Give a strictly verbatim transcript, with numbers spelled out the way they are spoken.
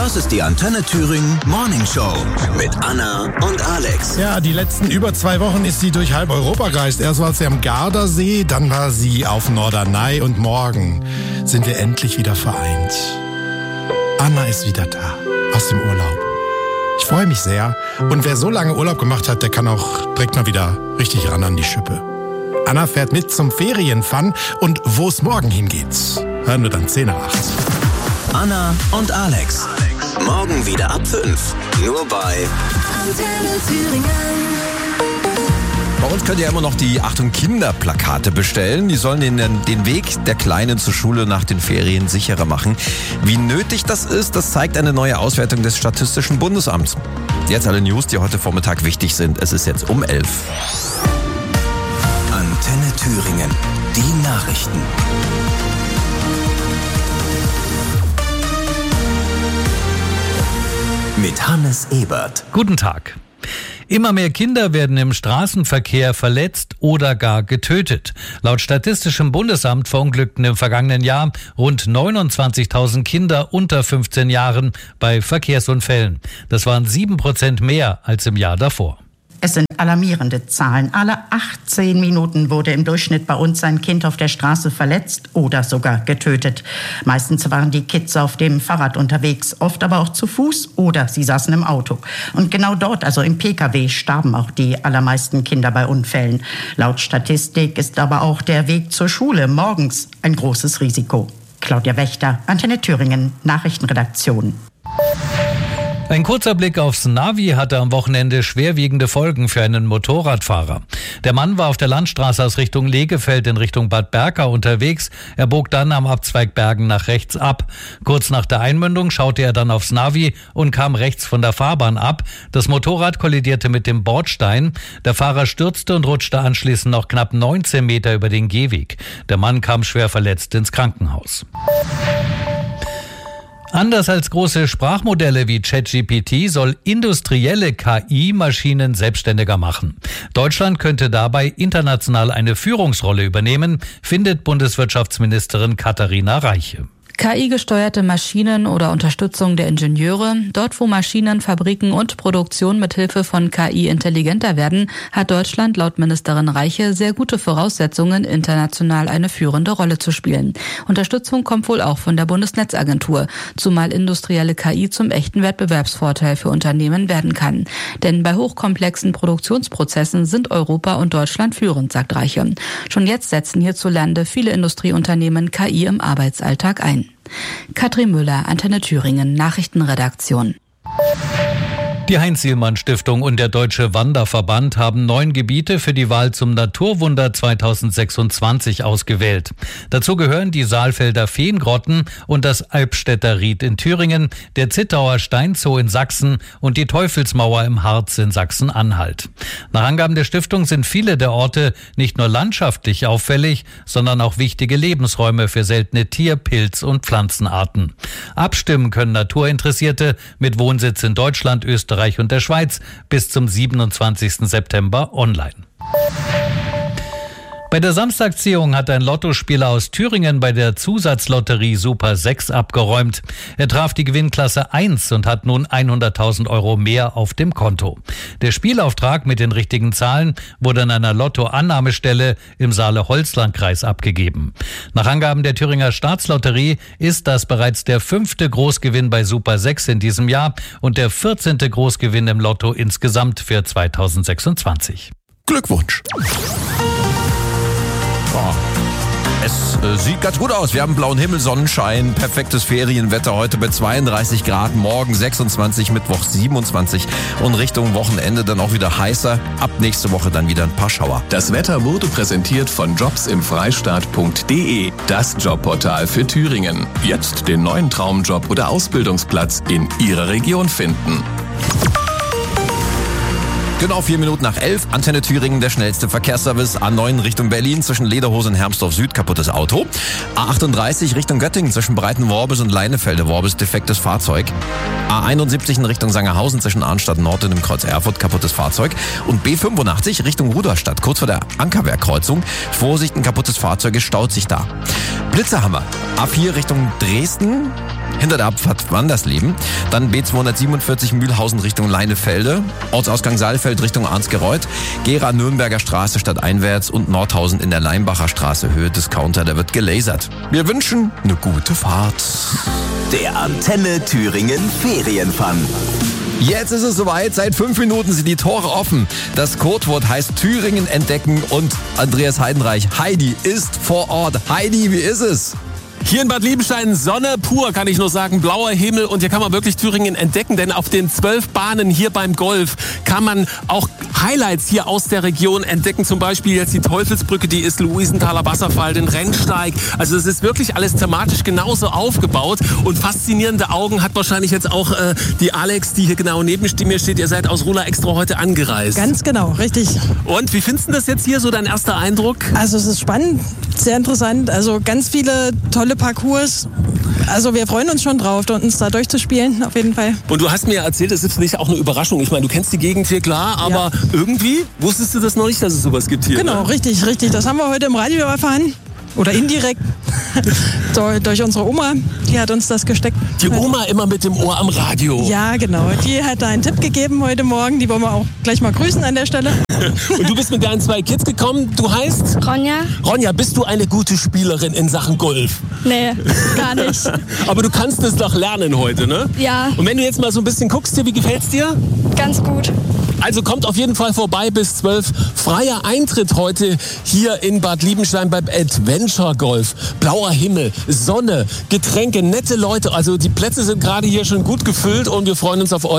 Das ist die Antenne Thüringen Morning Show mit Anna und Alex. Ja, die letzten über zwei Wochen ist sie durch halb Europa gereist. Erst war sie am Gardasee, dann war sie auf Norderney und morgen sind wir endlich wieder vereint. Anna ist wieder da, aus dem Urlaub. Ich freue mich sehr. Und wer so lange Urlaub gemacht hat, der kann auch direkt mal wieder richtig ran an die Schippe. Anna fährt mit zum Ferienfun und wo es morgen hingeht, hören wir dann zehn nach acht. Anna und Alex. Morgen wieder ab fünf. Nur bei Antenne Thüringen. Bei uns könnt ihr immer noch die Achtung Kinder-Plakate bestellen. Die sollen den, den Weg der Kleinen zur Schule nach den Ferien sicherer machen. Wie nötig das ist, das zeigt eine neue Auswertung des Statistischen Bundesamts. Jetzt alle News, die heute Vormittag wichtig sind. Es ist jetzt um elf. Antenne Thüringen. Die Nachrichten. Mit Hannes Ebert. Guten Tag. Immer mehr Kinder werden im Straßenverkehr verletzt oder gar getötet. Laut Statistischem Bundesamt verunglückten im vergangenen Jahr rund neunundzwanzigtausend Kinder unter fünfzehn Jahren bei Verkehrsunfällen. Das waren sieben Prozent mehr als im Jahr davor. Es sind alarmierende Zahlen. Alle achtzehn Minuten wurde im Durchschnitt bei uns ein Kind auf der Straße verletzt oder sogar getötet. Meistens waren die Kids auf dem Fahrrad unterwegs, oft aber auch zu Fuß oder sie saßen im Auto. Und genau dort, also im Pkw, starben auch die allermeisten Kinder bei Unfällen. Laut Statistik ist aber auch der Weg zur Schule morgens ein großes Risiko. Claudia Wächter, Antenne Thüringen, Nachrichtenredaktion. Ein kurzer Blick aufs Navi hatte am Wochenende schwerwiegende Folgen für einen Motorradfahrer. Der Mann war auf der Landstraße aus Richtung Legefeld in Richtung Bad Berka unterwegs. Er bog dann am Abzweig Bergen nach rechts ab. Kurz nach der Einmündung schaute er dann aufs Navi und kam rechts von der Fahrbahn ab. Das Motorrad kollidierte mit dem Bordstein. Der Fahrer stürzte und rutschte anschließend noch knapp neunzehn Meter über den Gehweg. Der Mann kam schwer verletzt ins Krankenhaus. Anders als große Sprachmodelle wie ChatGPT soll industrielle K I-Maschinen selbstständiger machen. Deutschland könnte dabei international eine Führungsrolle übernehmen, findet Bundeswirtschaftsministerin Katharina Reiche. K I-gesteuerte Maschinen oder Unterstützung der Ingenieure. Dort, wo Maschinen, Fabriken und Produktion mithilfe von K I intelligenter werden, hat Deutschland laut Ministerin Reiche sehr gute Voraussetzungen, international eine führende Rolle zu spielen. Unterstützung kommt wohl auch von der Bundesnetzagentur, zumal industrielle K I zum echten Wettbewerbsvorteil für Unternehmen werden kann. Denn bei hochkomplexen Produktionsprozessen sind Europa und Deutschland führend, sagt Reiche. Schon jetzt setzen hierzulande viele Industrieunternehmen K I im Arbeitsalltag ein. Katrin Müller, Antenne Thüringen, Nachrichtenredaktion. Die Heinz-Sielmann-Stiftung und der Deutsche Wanderverband haben neun Gebiete für die Wahl zum Naturwunder zweitausendsechsundzwanzig ausgewählt. Dazu gehören die Saalfelder Feengrotten und das Albstädter Ried in Thüringen, der Zittauer Steinzoo in Sachsen und die Teufelsmauer im Harz in Sachsen-Anhalt. Nach Angaben der Stiftung sind viele der Orte nicht nur landschaftlich auffällig, sondern auch wichtige Lebensräume für seltene Tier-, Pilz- und Pflanzenarten. Abstimmen können Naturinteressierte mit Wohnsitz in Deutschland, Österreich und der Schweiz bis zum siebenundzwanzigsten September online. Bei der Samstagsziehung hat ein Lottospieler aus Thüringen bei der Zusatzlotterie Super sechs abgeräumt. Er traf die Gewinnklasse eins und hat nun hunderttausend Euro mehr auf dem Konto. Der Spielauftrag mit den richtigen Zahlen wurde an einer Lottoannahmestelle im Saale-Holzland-Kreis abgegeben. Nach Angaben der Thüringer Staatslotterie ist das bereits der fünfte Großgewinn bei Super sechs in diesem Jahr und der vierzehnte Großgewinn im Lotto insgesamt für zweitausendsechsundzwanzig. Glückwunsch! Oh. Es äh, sieht ganz gut aus. Wir haben blauen Himmel, Sonnenschein, perfektes Ferienwetter heute bei zweiunddreißig Grad, morgen sechsundzwanzig, Mittwoch siebenundzwanzig und Richtung Wochenende dann auch wieder heißer. Ab nächste Woche dann wieder ein paar Schauer. Das Wetter wurde präsentiert von jobs im freistaat punkt de, das Jobportal für Thüringen. Jetzt den neuen Traumjob oder Ausbildungsplatz in Ihrer Region finden. Genau vier Minuten nach elf, Antenne Thüringen, der schnellste Verkehrsservice. A neun Richtung Berlin zwischen Lederhose und Hermsdorf Süd, kaputtes Auto. A achtunddreißig Richtung Göttingen zwischen Breitenworbis und Leinefelde-Worbis, defektes Fahrzeug. A einundsiebzig in Richtung Sangerhausen zwischen Arnstadt Nord und dem Kreuz Erfurt, kaputtes Fahrzeug. Und B fünfundachtzig Richtung Rudolstadt, kurz vor der Ankerbergkreuzung. Vorsicht, ein kaputtes Fahrzeug, es staut sich da. Blitzerhammer. A vier Richtung Dresden. hinter der Abfahrt Wandersleben. Dann B zweihundertsiebenundvierzig Mühlhausen Richtung Leinefelde, Ortsausgang Saalfeld Richtung Arnsgereuth, Gera Nürnberger Straße stadteinwärts und Nordhausen in der Leimbacher Straße, Höhe Discounter, da wird gelasert. Wir wünschen eine gute Fahrt. Der Antenne Thüringen Ferienfun. Jetzt ist es soweit, seit fünf Minuten sind die Tore offen. Das Codewort heißt Thüringen entdecken und Andreas Heidenreich, Heidi, ist vor Ort. Heidi, wie ist es? Hier in Bad Liebenstein Sonne pur, kann ich nur sagen, blauer Himmel und hier kann man wirklich Thüringen entdecken, denn auf den zwölf Bahnen hier beim Golf kann man auch Highlights hier aus der Region entdecken, zum Beispiel jetzt die Teufelsbrücke, die ist Luisenthaler Wasserfall, den Rennsteig, also es ist wirklich alles thematisch genauso aufgebaut und faszinierende Augen hat wahrscheinlich jetzt auch äh, die Alex, die hier genau neben mir steht, ihr seid aus Ruhr extra heute angereist. Ganz genau, richtig. Und wie findest du das jetzt hier, so dein erster Eindruck? Also es ist spannend, sehr interessant, also ganz viele tolle Parcours. Also wir freuen uns schon drauf, uns da durchzuspielen, auf jeden Fall. Und du hast mir erzählt, es ist für dich auch eine Überraschung. Ich meine, du kennst die Gegend hier, klar, aber ja. irgendwie wusstest du das noch nicht, dass es sowas gibt hier. Genau, ne? richtig, richtig. Das haben wir heute im Radio erfahren. Oder indirekt durch unsere Oma, die hat uns das gesteckt. Die Oma immer mit dem Ohr am Radio. Ja, genau. Die hat da einen Tipp gegeben heute Morgen. Die wollen wir auch gleich mal grüßen an der Stelle. Und du bist mit deinen zwei Kids gekommen. Du heißt? Ronja. Ronja, bist du eine gute Spielerin in Sachen Golf? Nee, gar nicht. Aber du kannst es doch lernen heute, ne? Ja. Und wenn du jetzt mal so ein bisschen guckst hier, wie gefällt's dir? Ganz gut. Also kommt auf jeden Fall vorbei bis zwölf. Freier Eintritt heute hier in Bad Liebenstein beim Adventure Golf. Blauer Himmel, Sonne, Getränke, nette Leute. Also die Plätze sind gerade hier schon gut gefüllt und wir freuen uns auf euch.